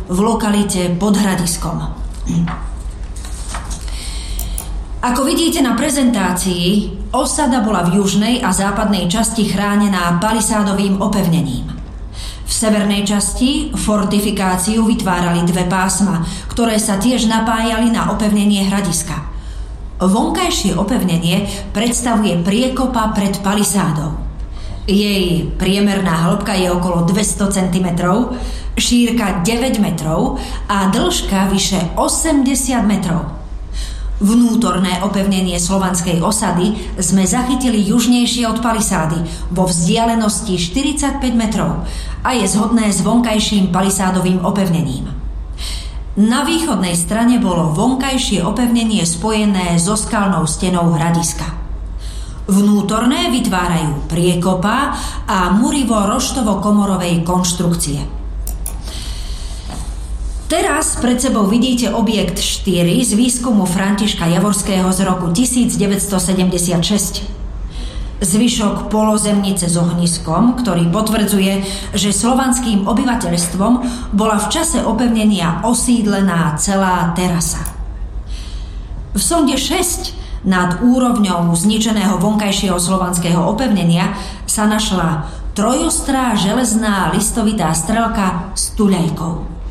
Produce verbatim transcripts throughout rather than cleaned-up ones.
v lokalite pod Hradiskom. Ako vidíte na prezentácii, osada bola v južnej a západnej časti chránená palisádovým opevnením. V severnej časti fortifikáciu vytvárali dve pásma, ktoré sa tiež napájali na opevnenie Hradiska. Vonkajšie opevnenie predstavuje priekopa pred palisádou. Jej priemerná hĺbka je okolo dvesto centimetrov, šírka deväť metrov a dĺžka vyše osemdesiat metrov. Vnútorné opevnenie slovanskej osady sme zachytili južnejšie od palisády vo vzdialenosti štyridsaťpäť metrov a je zhodné s vonkajším palisádovým opevnením. Na východnej strane bolo vonkajšie opevnenie spojené so skalnou stenou Hradiska. Vnútorné vytvárajú priekopa a murivo-roštovo-komorovej konštrukcie. Teraz pred sebou vidíte objekt štyri z výskumu Františka Javorského z roku devätnásťsedemdesiatšesť. Zvyšok polozemnice s ohniskom, ktorý potvrdzuje, že slovanským obyvateľstvom bola v čase opevnenia osídlená celá terasa. V sonde šesť nad úrovňou zničeného vonkajšieho slovanského opevnenia sa našla trojostrá železná listovitá strelka s tuľajkou.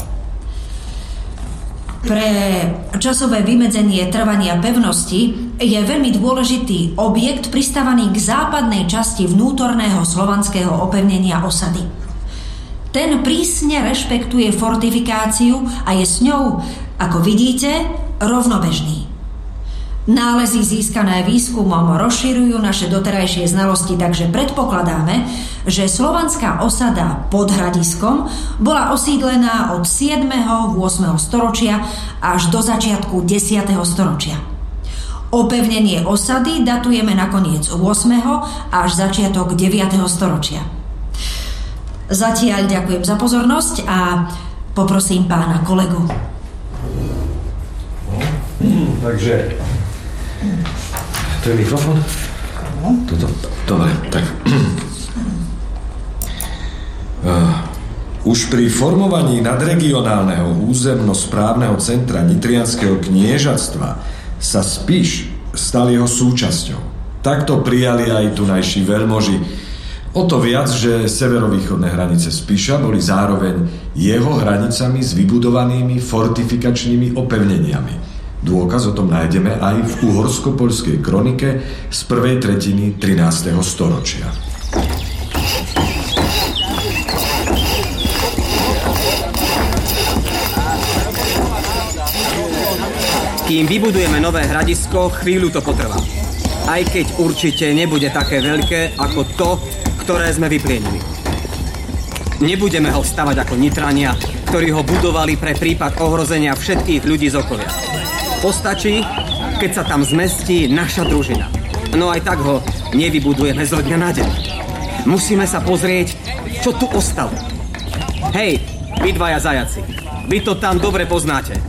Pre časové vymedzenie trvania pevnosti je veľmi dôležitý objekt pristávaný k západnej časti vnútorného slovanského opevnenia osady. Ten prísne rešpektuje fortifikáciu a je s ňou, ako vidíte, rovnobežný. Nálezy získané výskumom rozširujú naše doterajšie znalosti, takže predpokladáme, že slovanská osada pod Hradiskom bola osídlená od siedmeho ôsmeho storočia až do začiatku desiateho storočia. Opevnenie osady datujeme na koniec ôsmeho až začiatok deviateho storočia. Zatiaľ ďakujem za pozornosť a poprosím pána kolegu. Hmm, takže... To je mikrofón? Toto. Dobre, tak. Uh, už pri formovaní nadregionálneho územno-správneho centra Nitrianskeho kniežatstva sa Spiš stal jeho súčasťou. Takto prijali aj tunajší veľmoži. O to viac, že severovýchodné hranice Spiša boli zároveň jeho hranicami s vybudovanými fortifikačnými opevneniami. Dôkaz o tom nájdeme aj v uhorsko-poľskej kronike z prvej tretiny trinásteho storočia. Kým vybudujeme nové Hradisko, chvíľu to potrvá. Aj keď určite nebude také veľké ako to, ktoré sme vyplienili. Nebudeme ho stavať ako Nitrania, ktorí ho budovali pre prípad ohrozenia všetkých ľudí z okolia. Postačí, keď sa tam zmestí naša družina. No aj tak ho nevybudujeme zo dňa na deň. Musíme sa pozrieť, čo tu ostalo. Hej, vy dvaja zajaci, vy to tam dobre poznáte.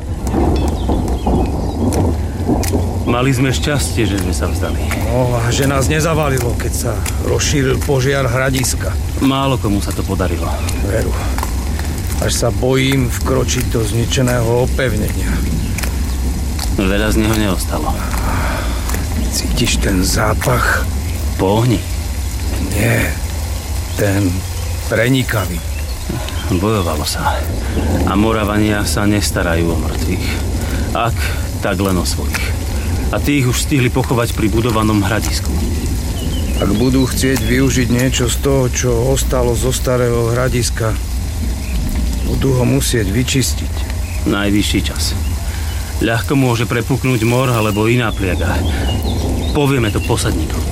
Mali sme šťastie, že sme sa vzdali. No, a že nás nezavalilo, keď sa rozšíril požiar Hradiska. Málo komu sa to podarilo. Veru. Až sa bojím vkročiť do zničeného opevnenia. Veľa z neho neostalo. Cítiš ten zápach? Po ohni? Nie, ten prenikavý. Bojovalo sa. A Moravania sa nestarajú o mŕtvych. Ak, tak len o svojich. A tí ich už stihli pochovať pri budovanom Hradisku. Ak budú chcieť využiť niečo z toho, čo ostalo zo starého Hradiska, budú ho musieť vyčistiť. Najvyšší čas. Ľahko môže prepuknúť mor alebo iná pliaga. Povieme to posadníkovi.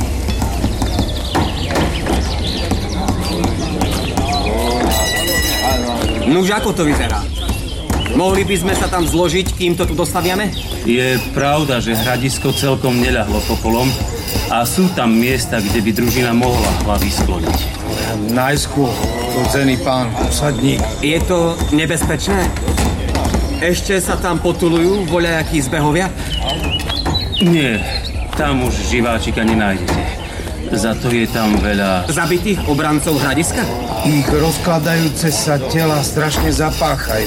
Nuž, ako to vyzerá? Mohli by sme sa tam zložiť, kým to tu dostaviame? Je pravda, že Hradisko celkom neľahlo popolom a sú tam miesta, kde by družina mohla hlavy skloniť. Najskôr, to cenný pán posadník. Je to nebezpečné? Ešte sa tam potulujú voľajakí zbehovia? Nie, tam už živáčika nenájdete. Za to je tam veľa... Zabitých obrancov Hradiska? Ich rozkladajúce sa tela strašne zapáchajú.